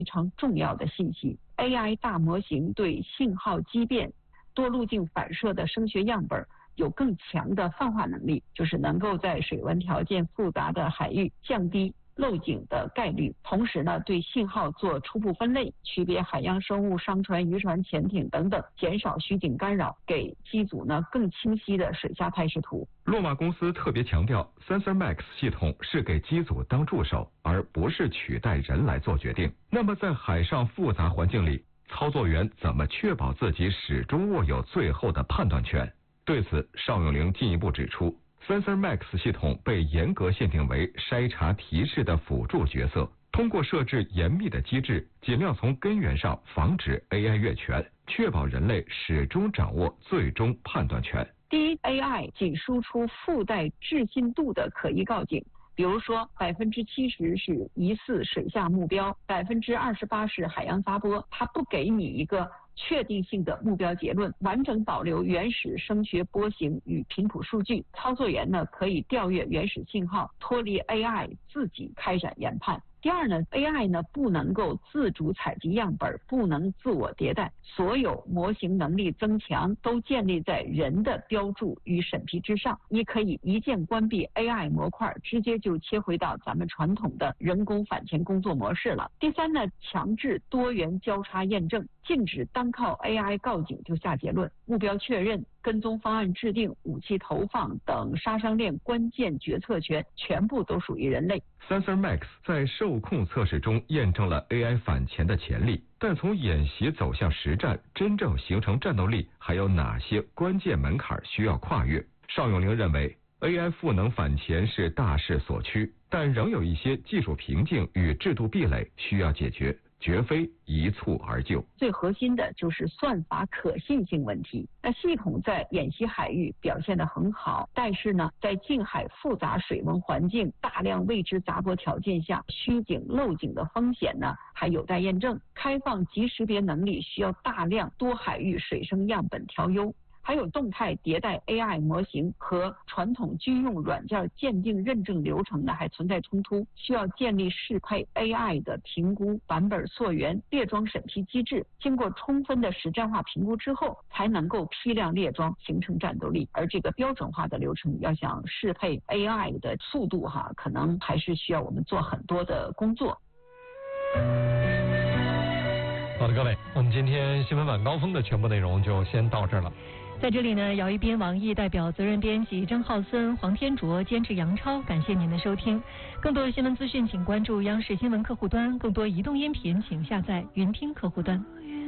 非常重要的信息。AI 大模型对信号畸变、多路径反射的声学样本有更强的泛化能力，就是能够在水文条件复杂的海域降低漏井的概率，同时呢，对信号做初步分类，区别海洋生物、商船、渔船、潜艇等等，减少虚景干扰，给机组呢更清晰的水下态势图。 洛马公司特别强调 ，Sensor Max 系统是给机组当助手，而不是取代人来做决定。那么在海上复杂环境里，操作员怎么确保自己始终握有最后的判断权？对此，邵永龄进一步指出。Sensor Max 系统被严格限定为筛查提示的辅助角色，通过设置严密的机制，尽量从根源上防止 AI 越权，确保人类始终掌握最终判断权。 第一 ，AI 仅输出附带置信度的可疑告警，比如说70%是疑似水下目标，28%是海洋杂波，它不给你一个确定性的目标结论，完整保留原始声学波形与频谱数据。操作员呢可以调阅原始信号，脱离 AI 自己开展研判。第二呢 ，AI 呢不能够自主采集样本，不能自我迭代，所有模型能力增强都建立在人的标注与审批之上。你可以一键关闭 AI 模块，直接就切回到咱们传统的人工反潜工作模式了。第三呢，强制多元交叉验证，禁止单靠 AI 告警就下结论，目标确认、跟踪方案制定、武器投放等杀伤链关键决策权全部都属于人类。 Sensor Max 在受控测试中验证了 AI 反潜的潜力，但从演习走向实战，真正形成战斗力，还有哪些关键门槛需要跨越？邵永龄认为 ，AI 赋能反潜是大势所趋，但仍有一些技术瓶颈与制度壁垒需要解决。绝非一蹴而就。 最核心的就是算法可信性问题。那系统在演习海域表现得很好，但是呢，在近海复杂水文环境、大量未知杂波条件下，虚景漏井的风险呢还有待验证。开放即识别能力需要大量多海域水声样本调优。还有动态迭代 AI 模型和传统军用软件鉴定认证流程呢还存在冲突，需要建立适配 AI 的评估、版本溯源、列装审批机制，经过充分的实战化评估之后，才能够批量列装形成战斗力。而这个标准化的流程要想适配 AI 的速度可能还是需要我们做很多的工作。 好的，各位，我们今天新闻晚高峰的全部内容就先到这儿了。 在这里呢，姚一斌、王毅代表责任编辑张浩森、黄天卓，监制杨超，感谢您的收听。更多的新闻资讯，请关注央视新闻客户端；更多移动音频，请下载云听客户端。